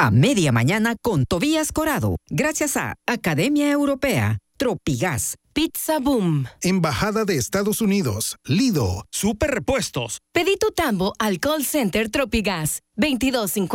a media mañana con Tobías Corado. Gracias a Academia Europea, Tropigas, Pizza Boom, Embajada de Estados Unidos, Lido, Super Repuestos. Pedí tu tambo al call center Tropigas 2250.